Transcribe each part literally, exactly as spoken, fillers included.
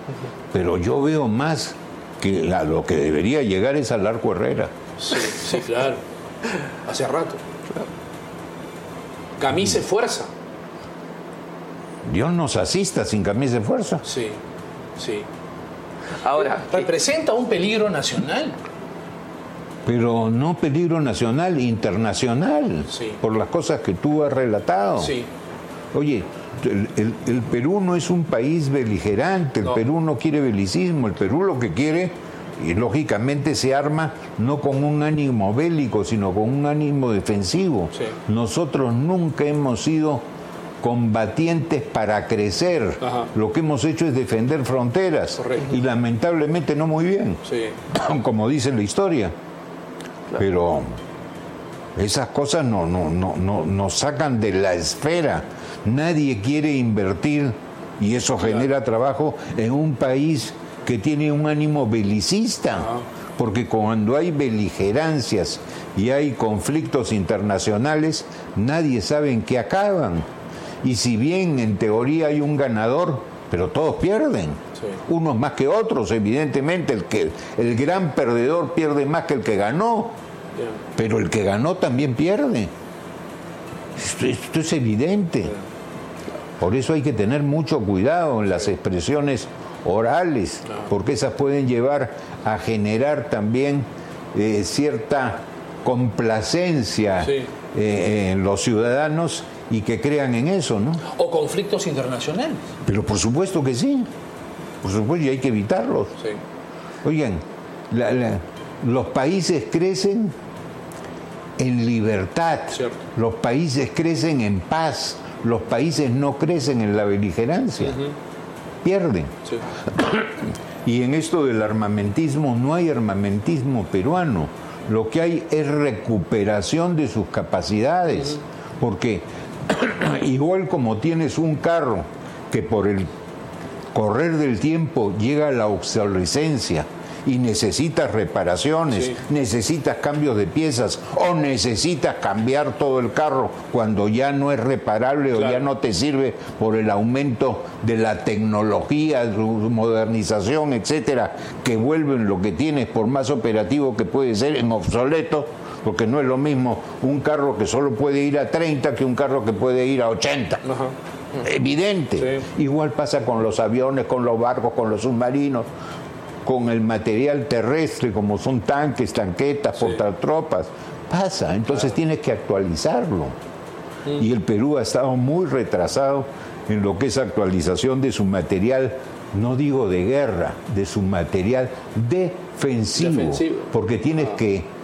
pero yo veo más que la, lo que debería llegar es al Arco Herrera. Sí, sí, claro. Hace rato. Claro. Camisa y fuerza. Dios nos asista sin camisa de fuerza. Sí, sí. Ahora, representa un peligro nacional. Pero no peligro nacional, internacional, sí. por las cosas que tú has relatado. Sí. Oye, el, el, el Perú no es un país beligerante, el no. Perú no quiere belicismo, el Perú lo que quiere, y lógicamente se arma no con un ánimo bélico, sino con un ánimo defensivo. Sí. Nosotros nunca hemos sido combatientes para crecer. Ajá. Lo que hemos hecho es defender fronteras. Correcto. Y lamentablemente no muy bien, sí. como dice la historia. Claro. Pero esas cosas no, no, no, no, nos sacan de la esfera. Nadie quiere invertir, y eso claro. genera trabajo en un país que tiene un ánimo belicista. Ajá. Porque cuando hay beligerancias y hay conflictos internacionales, nadie sabe en qué acaban. Y si bien en teoría hay un ganador, pero todos pierden. Sí. Unos más que otros, evidentemente. El, que, el gran perdedor pierde más que el que ganó. Bien. Pero el que ganó también pierde. Esto, esto es evidente. Bien. Por eso hay que tener mucho cuidado en las expresiones orales, claro. porque esas pueden llevar a generar también eh, cierta complacencia sí. eh, en los ciudadanos y que crean en eso, ¿no? O conflictos internacionales. Pero por supuesto que sí, por supuesto, y hay que evitarlos. Sí. Oigan, la, la, los países crecen en libertad, cierto. Los países crecen en paz, los países no crecen en la beligerancia, uh-huh. pierden. Sí. Y en esto del armamentismo, no hay armamentismo peruano, lo que hay es recuperación de sus capacidades, uh-huh. porque igual como tienes un carro que por el correr del tiempo llega a la obsolescencia y necesitas reparaciones, sí. necesitas cambios de piezas o necesitas cambiar todo el carro cuando ya no es reparable claro. o ya no te sirve por el aumento de la tecnología, su modernización, etcétera, que vuelven lo que tienes, por más operativo que puede ser, en obsoleto. Porque no es lo mismo un carro que solo puede ir a treinta que un carro que puede ir a ochenta. Ajá. Evidente. Sí. Igual pasa con los aviones, con los barcos, con los submarinos, con el material terrestre, como son tanques, tanquetas, sí. portatropas. Pasa, entonces claro. tienes que actualizarlo. Mm. Y el Perú ha estado muy retrasado en lo que es actualización de su material, no digo de guerra, de su material defensivo. defensivo. Porque tienes ah. que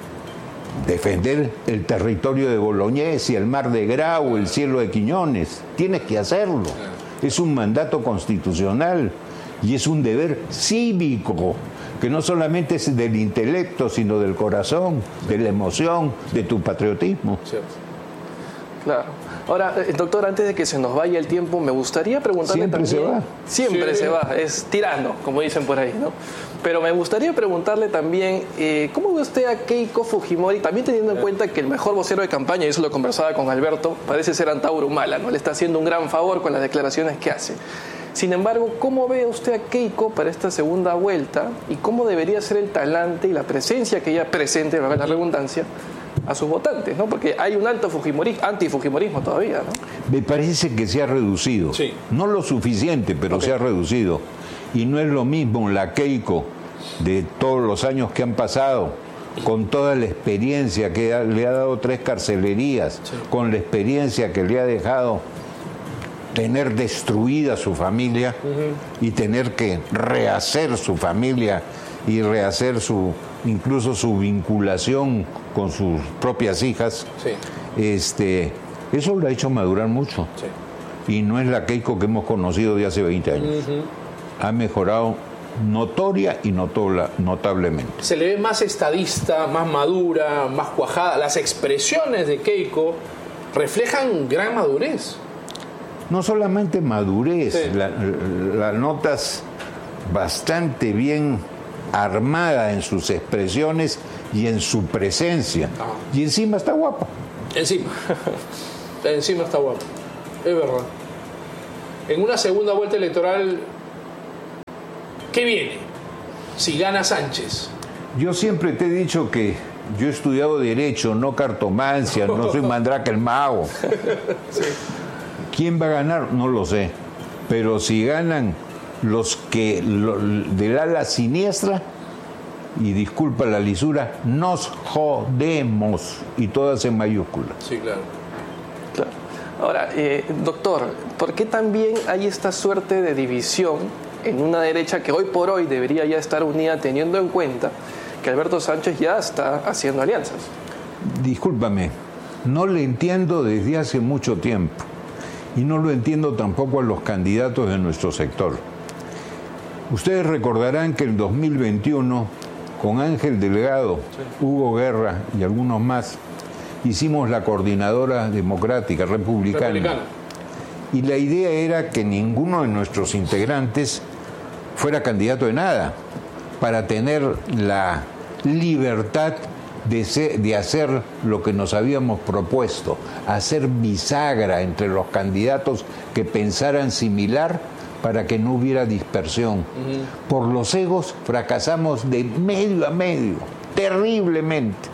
defender el territorio de Bolognesi, el mar de Grau, el cielo de Quiñones. Tienes que hacerlo. Es un mandato constitucional y es un deber cívico, que no solamente es del intelecto, sino del corazón, de la emoción, de tu patriotismo. Cierto. Claro. Ahora, doctor, antes de que se nos vaya el tiempo, me gustaría preguntarle Siempre también... se va. Siempre sí. se va, es tirano, como dicen por ahí, ¿no? Pero me gustaría preguntarle también, eh, ¿cómo ve usted a Keiko Fujimori? También teniendo en cuenta que el mejor vocero de campaña, y eso lo conversaba con Alberto, parece ser Antauro Humala, ¿no? Le está haciendo un gran favor con las declaraciones que hace. Sin embargo, ¿cómo ve usted a Keiko para esta segunda vuelta? ¿Y cómo debería ser el talante y la presencia que ella presente, valga la redundancia, a sus votantes, ¿no? Porque hay un alto fujimorismo, antifujimorismo todavía, ¿no? Me parece que se ha reducido. Sí. No lo suficiente, pero okay. se ha reducido. Y no es lo mismo la Keiko de todos los años que han pasado, con toda la experiencia que le ha dado tres carcelerías, sí. con la experiencia que le ha dejado tener destruida su familia uh-huh. y tener que rehacer su familia y rehacer su incluso su vinculación con sus propias hijas, sí. este, eso lo ha hecho madurar mucho. Sí. Y no es la Keiko que hemos conocido de hace veinte años. Uh-huh. Ha mejorado notoria y notola, notablemente. Se le ve más estadista, más madura, más cuajada. Las expresiones de Keiko reflejan gran madurez. No solamente madurez, sí. la, la notas bastante bien armada en sus expresiones y en su presencia. Ah. Y encima está guapa. Encima. Encima está guapa. Es verdad. En una segunda vuelta electoral, ¿Qué viene si gana Sánchez? Yo siempre te he dicho que yo he estudiado Derecho, no cartomancia, no soy Mandrake el mago. Sí. ¿Quién va a ganar? No lo sé. Pero si ganan los que lo, del ala siniestra, y disculpa la lisura, nos jodemos. Y todas en mayúsculas. Sí, claro. Claro. Ahora, eh, doctor, ¿por qué también hay esta suerte de división en una derecha que hoy por hoy debería ya estar unida, teniendo en cuenta que Alberto Sánchez ya está haciendo alianzas? Discúlpame, no le entiendo desde hace mucho tiempo. Y no lo entiendo tampoco a los candidatos de nuestro sector. Ustedes recordarán que en dos mil veintiuno, con Ángel Delgado, sí. Hugo Guerra y algunos más, hicimos la coordinadora democrática republicana. republicana. Y la idea era que ninguno de nuestros integrantes fuera candidato de nada, para tener la libertad De, ser, de hacer lo que nos habíamos propuesto, hacer bisagra entre los candidatos que pensaran similar para que no hubiera dispersión. Uh-huh. Por los egos fracasamos de medio a medio, terriblemente.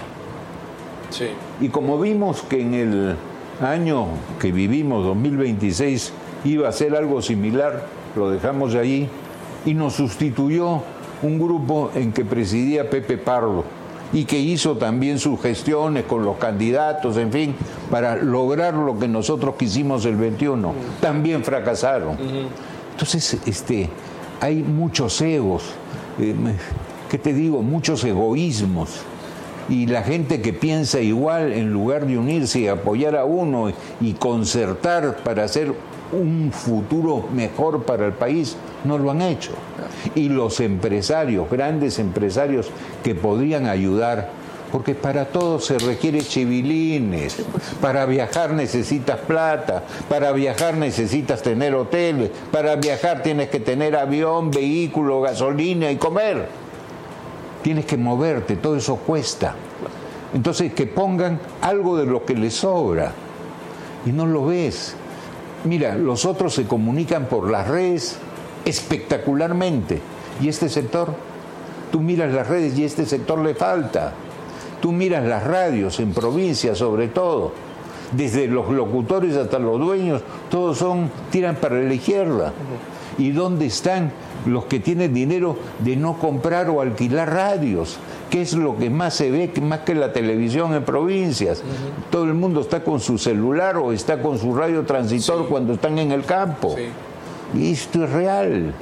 Sí. Y como vimos que en el año que vivimos, dos mil veintiséis, iba a ser algo similar, lo dejamos allí y nos sustituyó un grupo en que presidía Pepe Pardo, y que hizo también sus gestiones con los candidatos, en fin, para lograr lo que nosotros quisimos el veintiuno. Uh-huh. También fracasaron. Uh-huh. Entonces, este, hay muchos egos, eh, ¿qué te digo? Muchos egoísmos. Y la gente que piensa igual, en lugar de unirse y apoyar a uno y concertar para hacer un futuro mejor para el país, no lo han hecho. Y los empresarios, grandes empresarios que podrían ayudar, porque para todo se requiere chivilines, para viajar necesitas plata, para viajar necesitas tener hoteles, para viajar tienes que tener avión, vehículo, gasolina y comer. Tienes que moverte, todo eso cuesta. Entonces que pongan algo de lo que les sobra y no lo ves. Mira, los otros se comunican por las redes espectacularmente. ¿Y este sector? Tú miras las redes y a este sector le falta. Tú miras las radios en provincias sobre todo. Desde los locutores hasta los dueños, todos son, tiran para la izquierda. ¿Y dónde están los que tienen dinero de no comprar o alquilar radios? ¿Qué es lo que más se ve, más que la televisión en provincias? Uh-huh. Todo el mundo está con su celular o está con su radio transistor, sí, cuando están en el campo. Sí. Y esto es real.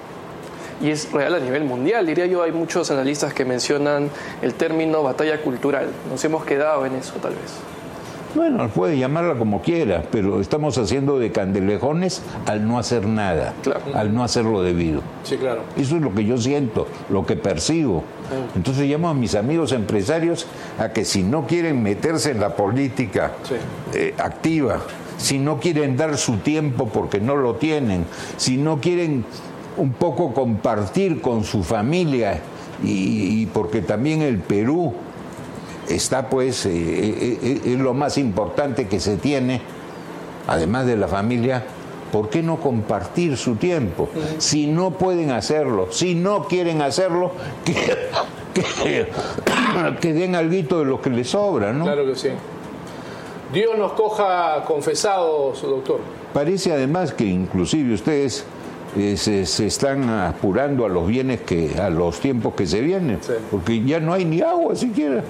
Y es real a nivel mundial, diría yo. Hay muchos analistas que mencionan el término batalla cultural. Nos hemos quedado en eso, tal vez. Bueno, puede llamarla como quiera, pero estamos haciendo de candelejones al no hacer nada, claro, al no hacer lo debido. Sí, claro. Eso es lo que yo siento, lo que percibo. Entonces llamo a mis amigos empresarios a que si no quieren meterse en la política, sí, eh, activa, si no quieren dar su tiempo porque no lo tienen, si no quieren un poco compartir con su familia y, y porque también el Perú está pues, eh, eh, es lo más importante que se tiene, además de la familia, ¿por qué no compartir su tiempo? Uh-huh. Si no pueden hacerlo, si no quieren hacerlo, que, que, que den alguito de lo que les sobra, ¿no? Claro que sí. Dios nos coja confesados, doctor. Parece además que inclusive ustedes Eh, se, se están apurando a los bienes que a los tiempos que se vienen, sí, porque ya no hay ni agua siquiera.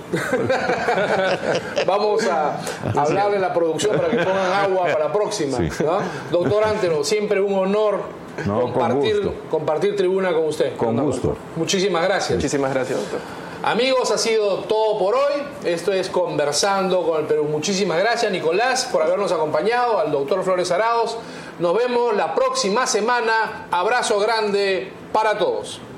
Vamos a hablarle a la producción para que pongan agua para la próxima, sí, ¿no? Doctor Antero, siempre un honor no, compartir, con compartir tribuna con usted. Con no, gusto. Muchísimas gracias. Muchísimas gracias, doctor. Amigos, ha sido todo por hoy. Esto es Conversando con el Perú. Muchísimas gracias, Nicolás, por habernos acompañado, al doctor Flores Arauz. Nos vemos la próxima semana. Abrazo grande para todos.